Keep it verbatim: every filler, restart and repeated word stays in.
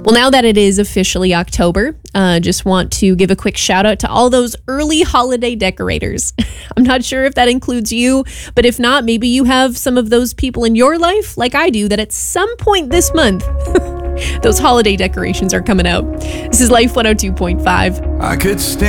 Well, now that it is officially October, uh, just want to give a quick shout out to all those early holiday decorators. I'm not sure if that includes you, but if not, maybe you have some of those people in your life, like I do, that at some point this month, those holiday decorations are coming out. This is Life one oh two point five. I could stand